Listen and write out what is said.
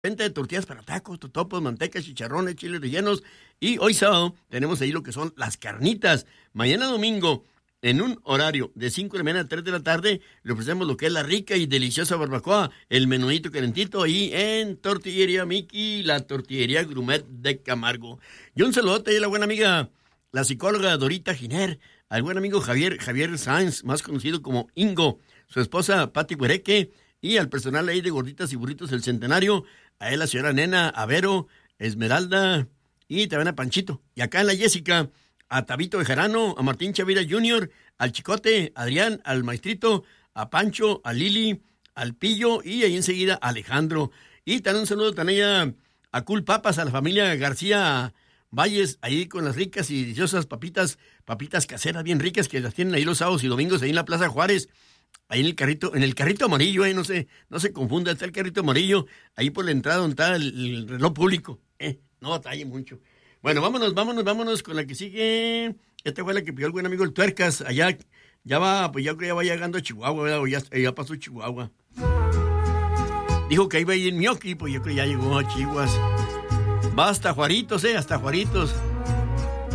Venta de tortillas para tacos, totopos, mantecas, chicharrones, chiles rellenos. Y hoy sábado tenemos ahí lo que son las carnitas. Mañana domingo, en un horario de 5 de la mañana a 3 de la tarde, le ofrecemos lo que es la rica y deliciosa barbacoa, el menudito calentito ahí en Tortillería Miki, la tortillería gourmet de Camargo. Y un saludote a la buena amiga, la psicóloga Dorita Giner, al buen amigo Javier Sáenz, más conocido como Ingo, su esposa Pati Huereque, y al personal ahí de Gorditas y Burritos del Centenario, a él la señora Nena, a Vero, Esmeralda y también a Panchito. Y acá en la Jessica, a Tabito de Jarano, a Martín Chavira Jr., al Chicote, a Adrián, al Maestrito, a Pancho, a Lili, al Pillo y ahí enseguida a Alejandro. Y también un saludo también a Cool Papas, a la familia García Valles, ahí con las ricas y deliciosas papitas caseras bien ricas que las tienen ahí los sábados y domingos ahí en la Plaza Juárez. Ahí en el carrito amarillo, no se confunda, está el carrito amarillo, ahí por la entrada donde está el reloj público, no batalle mucho. Bueno, vámonos con la que sigue. Esta fue la que pidió el buen amigo el Tuercas, allá, ya va, pues ya creo ya va llegando a Chihuahua, ¿verdad? O ya pasó Chihuahua. Dijo que iba a ir en Mioqui, pues yo creo que ya llegó a Chihuahua. Va hasta Juaritos, hasta Juaritos.